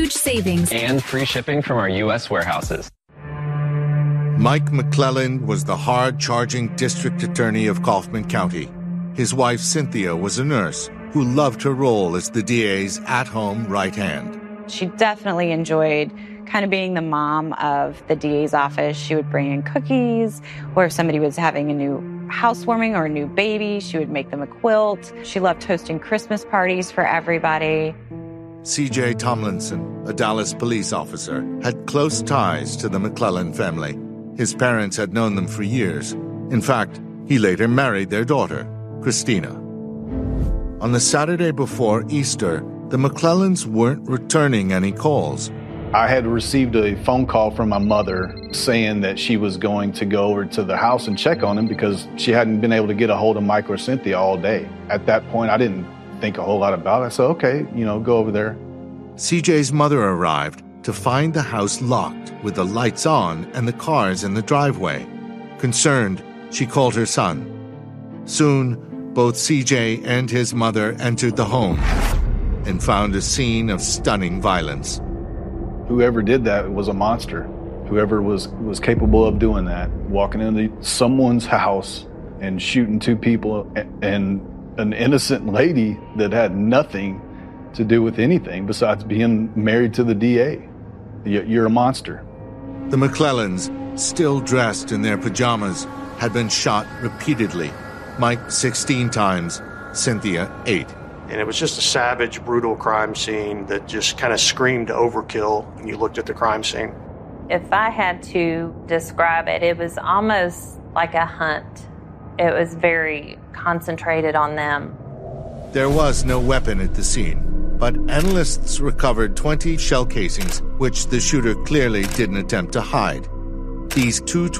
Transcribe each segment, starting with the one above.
huge savings and free shipping from our U.S. warehouses. Mike McClellan was the hard-charging district attorney of Kaufman County. His wife, Cynthia, was a nurse who loved her role as the DA's at-home right hand. She definitely enjoyed kind of being the mom of the DA's office. She would bring in cookies, or if somebody was having a new housewarming or a new baby, she would make them a quilt. She loved hosting Christmas parties for everybody. C.J. Tomlinson, a Dallas police officer, had close ties to the McClellan family. His parents had known them for years. In fact, he later married their daughter, Christina. On the Saturday before Easter, the McClellans weren't returning any calls. I had received a phone call from my mother saying that she was going to go over to the house and check on him because she hadn't been able to get a hold of Mike or Cynthia all day. At that point, I didn't think a whole lot about it. I said, okay, go over there. CJ's mother arrived to find the house locked with the lights on and the cars in the driveway. Concerned, she called her son. Soon, both CJ and his mother entered the home and found a scene of stunning violence. Whoever did that was a monster. Whoever was capable of doing that, walking into someone's house and shooting two people and an innocent lady that had nothing to do with anything besides being married to the DA. You're a monster. The McClellans, still dressed in their pajamas, had been shot repeatedly. Mike 16 times, Cynthia 8. And it was just a savage, brutal crime scene that just kind of screamed overkill when you looked at the crime scene. If I had to describe it, it was almost like a hunt. It was very concentrated on them. There was no weapon at the scene, but analysts recovered 20 shell casings, which the shooter clearly didn't attempt to hide. These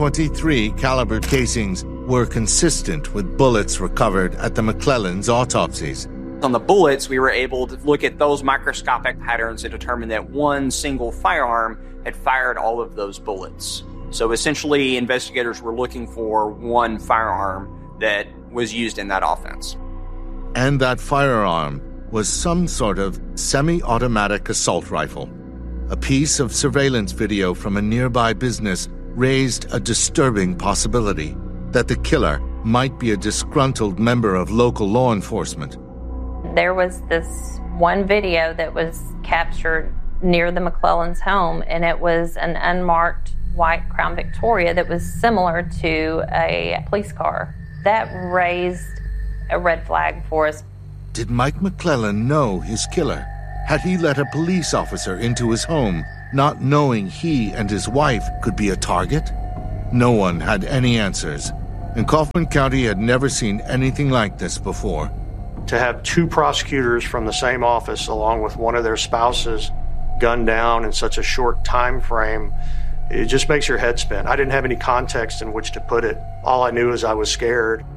.223 caliber casings were consistent with bullets recovered at the McClellans' autopsies. On the bullets, we were able to look at those microscopic patterns and determine that one single firearm had fired all of those bullets. So essentially, investigators were looking for one firearm that was used in that offense. And that firearm was some sort of semi-automatic assault rifle. A piece of surveillance video from a nearby business raised a disturbing possibility that the killer might be a disgruntled member of local law enforcement. There was this one video that was captured near the McClellans' home, and it was an unmarked white Crown Victoria that was similar to a police car. That raised a red flag for us. Did Mike McClellan know his killer? Had he let a police officer into his home, not knowing he and his wife could be a target? No one had any answers, and Kaufman County had never seen anything like this before. To have two prosecutors from the same office, along with one of their spouses, gunned down in such a short time frame, it just makes your head spin. I didn't have any context in which to put it. All I knew is I was scared.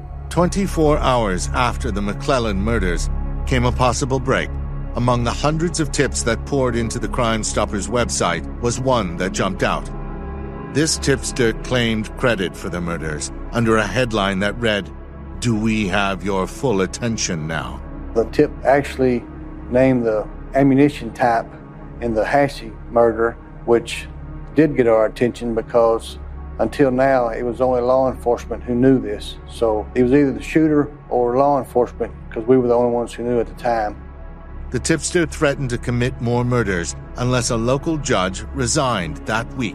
24 hours after the McClellan murders came a possible break. Among the hundreds of tips that poured into the Crime Stoppers website was one that jumped out. This tipster claimed credit for the murders under a headline that read, "Do we have your full attention now?" The tip actually named the ammunition type in the Hassey murder, which did get our attention because until now it was only law enforcement who knew this. So it was either the shooter or law enforcement because we were the only ones who knew at the time. The tipster threatened to commit more murders unless a local judge resigned that week.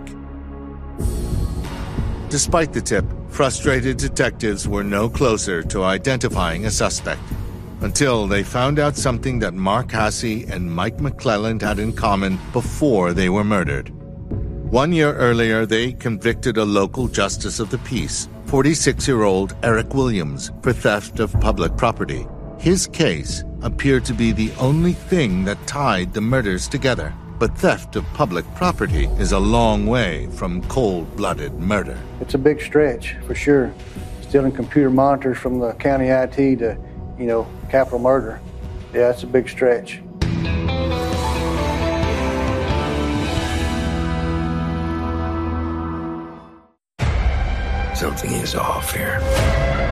Despite the tip, frustrated detectives were no closer to identifying a suspect until they found out something that Mark Hassey and Mike McClellan had in common before they were murdered. 1 year earlier, they convicted a local justice of the peace, 46-year-old Eric Williams, for theft of public property. His case appeared to be the only thing that tied the murders together. But theft of public property is a long way from cold-blooded murder. It's a big stretch, for sure. Stealing computer monitors from the county IT to, capital murder. Yeah, it's a big stretch. Something is off here.